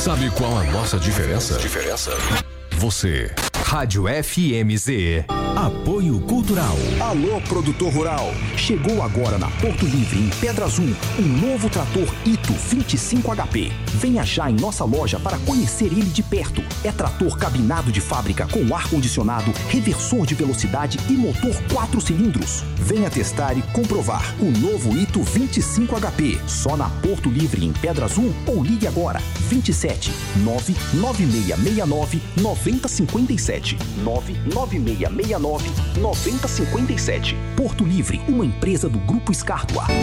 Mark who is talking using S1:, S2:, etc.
S1: Sabe qual a nossa diferença? Você.
S2: Rádio FMZ. Apoio Cultural.
S3: Alô, produtor rural. Chegou agora na Porto Livre, em Pedra Azul, um novo trator Ito 25HP. Venha já em nossa loja para conhecer ele de perto. É trator cabinado de fábrica com ar-condicionado, reversor de velocidade e motor 4 cilindros. Venha testar e comprovar o novo Ito 25HP. Só na Porto Livre, em Pedra Azul, ou ligue agora. 27 99669 9057. 99669 9057. Porto Livre, uma empresa do Grupo Escártua.